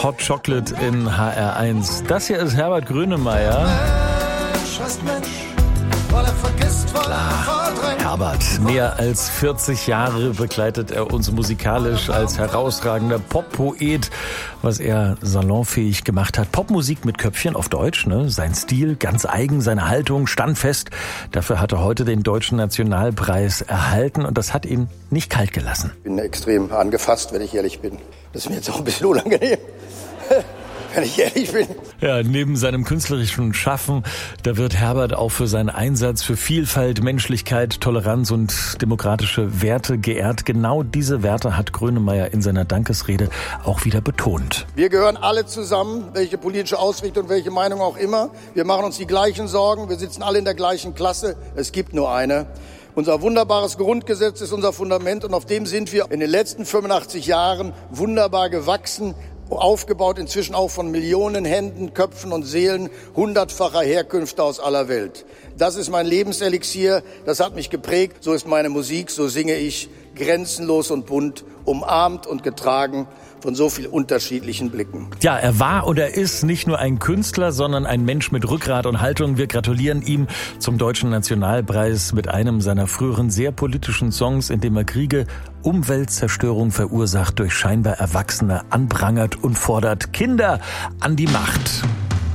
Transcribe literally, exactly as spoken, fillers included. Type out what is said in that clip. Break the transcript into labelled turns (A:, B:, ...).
A: Hot Chocolate in H R eins. Das hier ist Herbert Grönemeyer.
B: Mensch ist Mensch, weil er vergisst, weil
A: Klar, Herbert. Mehr als vierzig Jahre begleitet er uns musikalisch als herausragender Poppoet, was er salonfähig gemacht hat. Popmusik mit Köpfchen auf Deutsch, ne? Sein Stil, ganz eigen, seine Haltung, standfest. Dafür hat er heute den Deutschen Nationalpreis erhalten und das hat ihn nicht kalt gelassen.
C: Ich bin extrem angefasst, wenn ich ehrlich bin. Das ist mir jetzt auch ein bisschen unangenehm. Wenn ich ehrlich bin.
A: Ja, neben seinem künstlerischen Schaffen, da wird Herbert auch für seinen Einsatz für Vielfalt, Menschlichkeit, Toleranz und demokratische Werte geehrt. Genau diese Werte hat Grönemeyer in seiner Dankesrede auch wieder betont.
C: Wir gehören alle zusammen, welche politische Ausrichtung, welche Meinung auch immer. Wir machen uns die gleichen Sorgen, wir sitzen alle in der gleichen Klasse. Es gibt nur eine. Unser wunderbares Grundgesetz ist unser Fundament und auf dem sind wir in den letzten fünfundachtzig Jahren wunderbar gewachsen. Aufgebaut inzwischen auch von Millionen Händen, Köpfen und Seelen hundertfacher Herkünfte aus aller Welt. Das ist mein Lebenselixier, das hat mich geprägt, so ist meine Musik, so singe ich, grenzenlos und bunt, umarmt und getragen von so vielen unterschiedlichen Blicken.
A: Ja, er war oder ist nicht nur ein Künstler, sondern ein Mensch mit Rückgrat und Haltung. Wir gratulieren ihm zum Deutschen Nationalpreis mit einem seiner früheren sehr politischen Songs, in dem er Kriege, Umweltzerstörung verursacht durch scheinbar Erwachsene anprangert und fordert Kinder an die Macht.